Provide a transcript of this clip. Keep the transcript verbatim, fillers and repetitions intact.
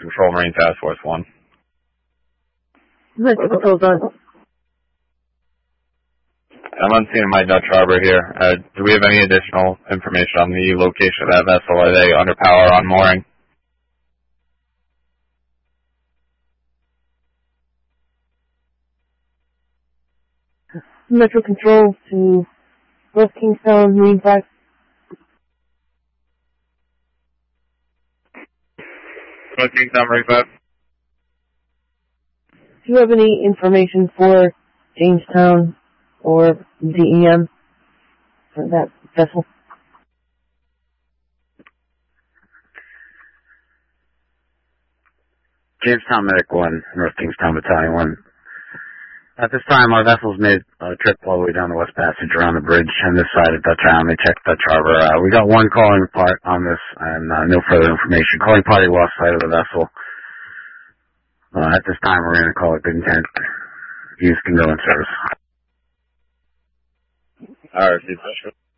Control, Marine Task Force one. Metro Control done. I'm unseen in my Dutch Harbor here. Uh, do we have any additional information on the location of that vessel? Are they under power on mooring? Metro Control to West Kingstown, Marine Task. West Kingstown, Marine Task. Do you have any information for Jamestown or D E M for that vessel? Jamestown Medic one, North Kingstown Battalion one. At this time, our vessels made a trip all the way down the West Passage around the bridge on this side of Dutch Island. They checked Dutch Harbor. Uh, we got one calling part on this and uh, no further information. Calling party lost sight of the vessel. Uh, at this time, we're going to call it good intent. Use can go in service. All right,